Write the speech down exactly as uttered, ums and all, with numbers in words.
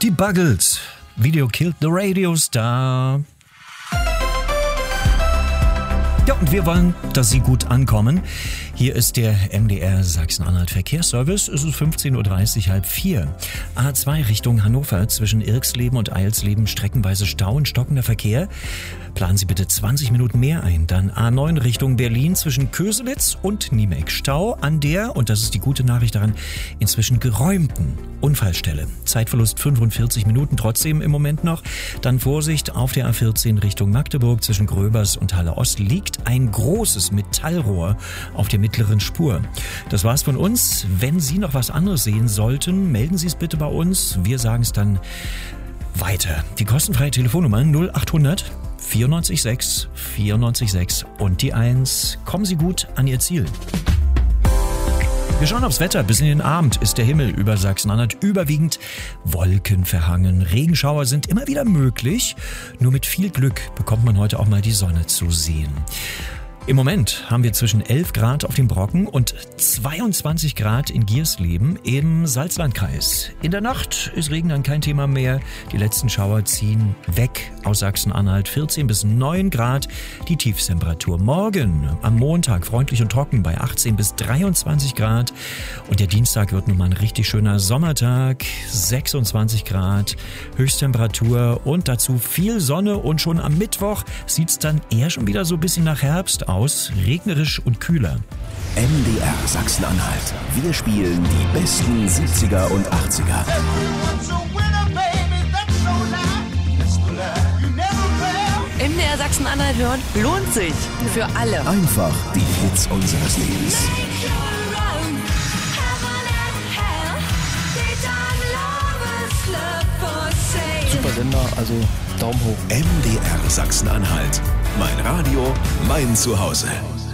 Die Buggles. Video killed the radio star. Ja, und wir wollen, dass Sie gut ankommen. Hier ist der M D R Sachsen-Anhalt Verkehrsservice. Es ist fünfzehn Uhr dreißig, halb vier. A zwei Richtung Hannover zwischen Irksleben und Eilsleben streckenweise Stau und stockender Verkehr. Planen Sie bitte zwanzig Minuten mehr ein. Dann A neun Richtung Berlin zwischen Köselitz und Niemek. Stau an der, und das ist die gute Nachricht daran, inzwischen geräumten Unfallstelle. Zeitverlust fünfundvierzig Minuten trotzdem im Moment noch. Dann Vorsicht auf der A vierzehn Richtung Magdeburg zwischen Gröbers und Halle Ost liegt ein großes Metallrohr auf der mittleren Spur. Das war's von uns. Wenn Sie noch was anderes sehen sollten, melden Sie es bitte bei uns. Wir sagen es dann weiter. Die kostenfreie Telefonnummer null achthundert vierundneunzig sechs vierundneunzig sechs und die eins. Kommen Sie gut an Ihr Ziel. Wir schauen aufs Wetter. Bis in den Abend ist der Himmel über Sachsen-Anhalt überwiegend wolkenverhangen. Regenschauer sind immer wieder möglich. Nur mit viel Glück bekommt man heute auch mal die Sonne zu sehen. Im Moment haben wir zwischen elf Grad auf dem Brocken und zweiundzwanzig Grad in Giersleben im Salzlandkreis. In der Nacht ist Regen dann kein Thema mehr. Die letzten Schauer ziehen weg aus Sachsen-Anhalt. vierzehn bis neun Grad die Tiefstemperatur. Morgen am Montag freundlich und trocken bei achtzehn bis dreiundzwanzig Grad. Und der Dienstag wird nun mal ein richtig schöner Sommertag. sechsundzwanzig Grad Höchsttemperatur und dazu viel Sonne. Und schon am Mittwoch sieht es dann eher schon wieder so ein bisschen nach Herbst aus, regnerisch und kühler. M D R Sachsen-Anhalt. Wir spielen die besten siebziger und achtziger. M D R Sachsen-Anhalt hören lohnt sich. Für alle. Einfach die Hits unseres Lebens. Super Sender, also Daumen hoch. M D R Sachsen-Anhalt. Mein Radio, mein Zuhause.